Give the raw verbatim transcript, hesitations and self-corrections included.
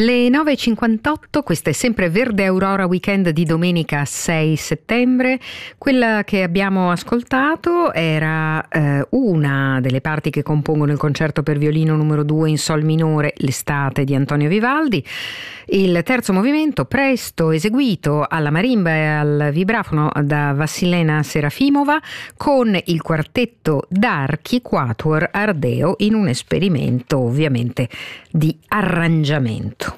Le nove e cinquantotto, questa è sempre Verde Aurora Weekend di domenica sei settembre. Quella che abbiamo ascoltato era eh, una delle parti che compongono il concerto per violino numero due in sol minore, L'estate di Antonio Vivaldi. Il terzo movimento, presto eseguito alla marimba e al vibrafono da Vassilena Serafimova, con il quartetto d'archi Quatuor Ardeo in un esperimento ovviamente di arrangiamento.